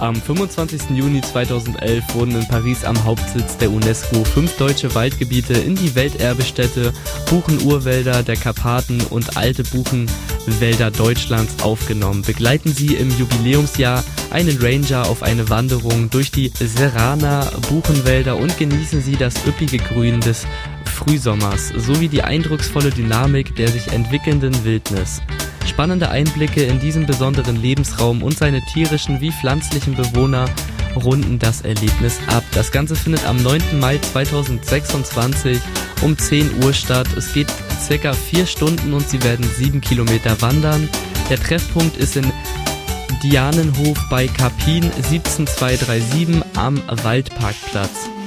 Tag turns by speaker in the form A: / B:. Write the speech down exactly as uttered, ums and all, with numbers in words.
A: Am fünfundzwanzigsten Juni zweitausendelf wurden in Paris am Hauptsitz der UNESCO fünf deutsche Waldgebiete in die Welterbestätte Buchenurwälder der Karpaten und alte Buchenwälder Deutschlands aufgenommen. Begleiten Sie im Jubiläumsjahr einen Ranger auf eine Wanderung durch die Serraner Buchenwälder und genießen Sie das üppige Grün des Frühsommers sowie die eindrucksvolle Dynamik der sich entwickelnden Wildnis. Spannende Einblicke in diesen besonderen Lebensraum und seine tierischen wie pflanzlichen Bewohner runden das Erlebnis ab. Das Ganze findet am neunten Mai zweitausendsechsundzwanzig um zehn Uhr statt. Es geht circa vier Stunden und Sie werden sieben Kilometer wandern. Der Treffpunkt ist in Dianenhof bei Karpin siebzehn zweihundertsiebenundreißig am Waldparkplatz.